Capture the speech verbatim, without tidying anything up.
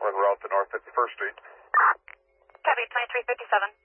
en route to North fifty-first Street. Copy, twenty-three fifty-seven.